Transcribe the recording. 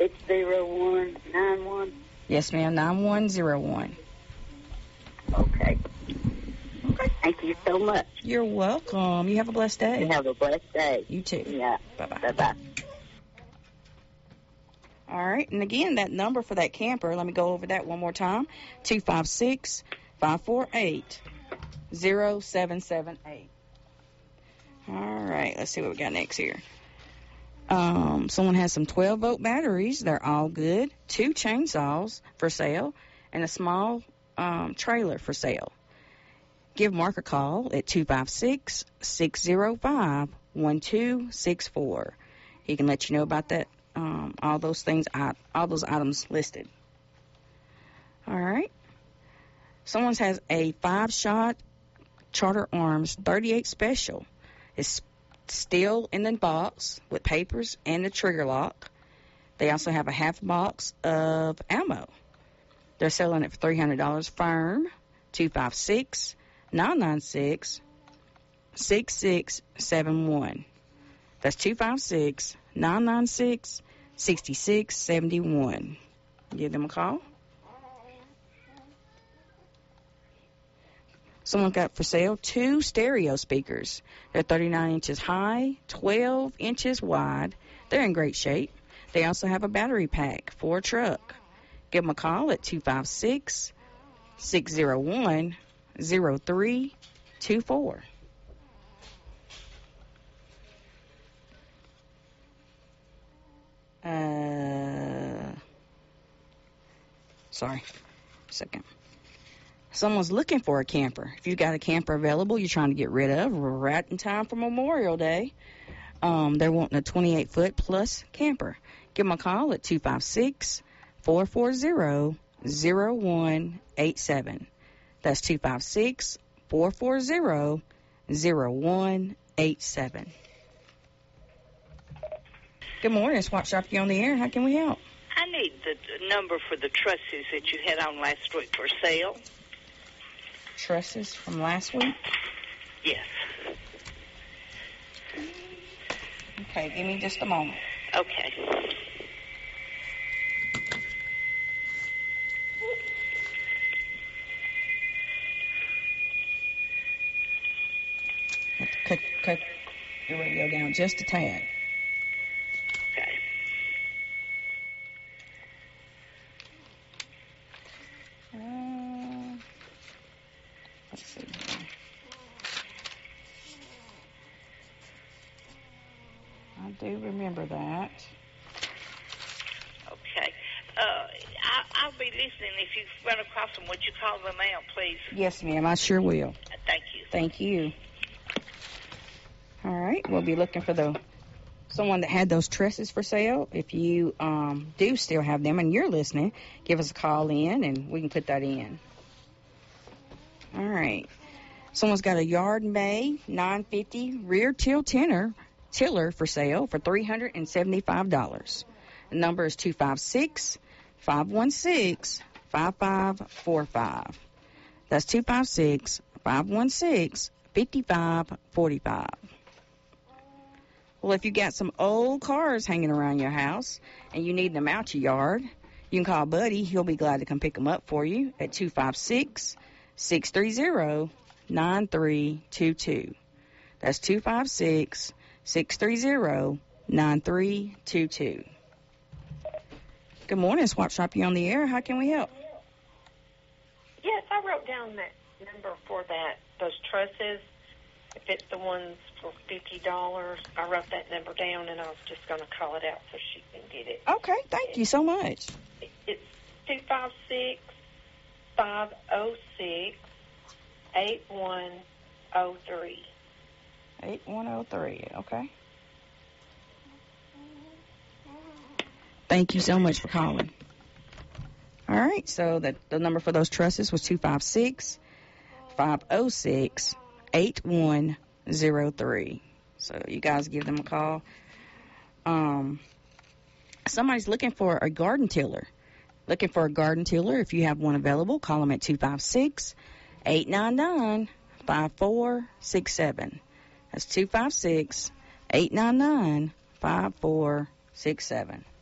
60191. Yes, ma'am, 9101. Okay. Thank you so much. You're welcome. You have a blessed day. You have a blessed day. You too. Yeah. Bye-bye. Bye-bye. All right, and again, that number for that camper, let me go over that one more time, 256-548-0778. All right, let's see what we got next here. Someone has some 12-volt batteries. They're all good. 2 chainsaws for sale and a small trailer for sale. Give Mark a call at 256-605-1264. He can let you know about that. All those items listed. All right. Someone has a 5-shot Charter Arms 38 Special. It's still in the box with papers and the trigger lock. They also have a half box of ammo. They're selling it for $300 firm. 256-996-6671. That's 256-996-6671. Give them a call. Someone got for sale 2 stereo speakers. They're 39 inches high, 12 inches wide. They're in great shape. They also have a battery pack for a truck. Give them a call at 256-601-0324. Sorry, a second. Someone's looking for a camper. If you've got a camper available you're trying to get rid of, we're right in time for Memorial Day. They're wanting a 28-foot plus camper. Give them a call at 256-440-0187. That's 256-440-0187. Good morning, Swap Shop. You on the air? How can we help? I need the number for the trusses that you had on last week for sale. Trusses from last week? Yes. Okay, give me just a moment. Okay. Cut your radio down just a tad. Okay. Let's see. I do remember that. Okay. I'll be listening. If you run across them, would you call them out, please? Yes, ma'am. I sure will. Thank you. Thank you. All right. We'll be looking for someone that had those trusses for sale. If you do still have them and you're listening, give us a call in and we can put that in. All right. Someone's got a Yard May 950 rear tiller for sale for $375. The number is 256-516-5545. That's 256-516-5545. Well, if you got some old cars hanging around your house and you need them out your yard, you can call Buddy. He'll be glad to come pick them up for you at 256-630-9322. That's 256-630-9322. Good morning, Swap Shop. You on the air? How can we help? Yes, I wrote down that number for those trusses. If it's the ones for $50, I wrote that number down, and I was just going to call it out so she can get it. Okay, thank you so much. It's 256-506-8103. 8103, okay. Thank you so much for calling. All right, so the number for those trusses was 256-506-8103. So you guys give them a call. Somebody's looking for a garden tiller. Looking for a garden tiller. If you have one available, call them at 256-899-5467. That's 256-899-5467.